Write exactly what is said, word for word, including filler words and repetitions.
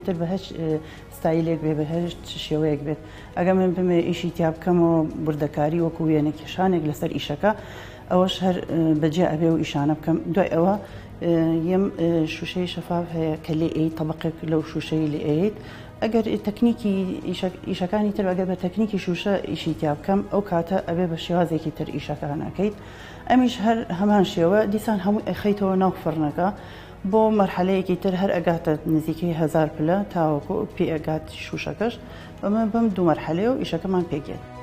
تر بە هەچ ستایلێک بێ بە هەر شێوەیەک بێت ئەگە من بمێ ئیشی تیا بکەمەوە بردەکاری وەکو وێنە کێشانێک لەسەر ئیشەکە ئەوەش هەر بەجێ ئەبێ و ئیشانە بکەم دوای ئەوە یەم شوشەی شەفاف هەیە کە لێ ئەیت تەبقێک لەو شوشەی لێ ئەیت ئەگەر تەکنیکی ئیشەکانی تر ئەگەر بە تەکنیکی شوشە ئیشی تیا بکەم ئەو کاتە ئەبێ بە شێوازێکی تر ئیشەکانەکەیت ئەمیش هەر هەمان شێوە دیسان هەموو ئەخەیتەوە ناو فڕنەکە بۆ مەرحەلەیەکی تر هەر ئەگاتە نزیکەی هەزار پلە تاوەکو پێ ئەگات شوشەکەش بەمە بەم دوو مەرحەلەیە و ئیشەکەمان پێگێت.